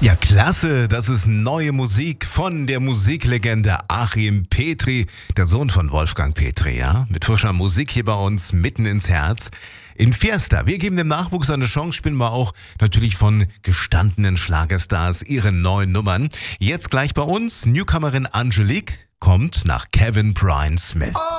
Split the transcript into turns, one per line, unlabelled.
Ja, klasse. Das ist neue Musik von der Musiklegende Achim Petri, der Sohn von Wolfgang Petri, ja? Mit frischer Musik hier bei uns mitten ins Herz. In Fiesta. Wir geben dem Nachwuchs eine Chance, spielen wir auch natürlich von gestandenen Schlagerstars ihre neuen Nummern. Jetzt gleich bei uns, Newcomerin Angelique kommt nach Kevin Bryan Smith.